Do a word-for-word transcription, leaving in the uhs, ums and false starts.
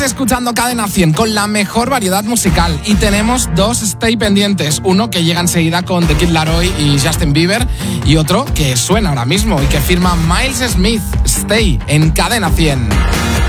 Escuchando Cadena cien con la mejor variedad musical y tenemos dos Stay pendientes, uno que llega enseguida con The Kid Laroi y Justin Bieber y otro que suena ahora mismo y que firma Miles Smith. Stay en Cadena cien.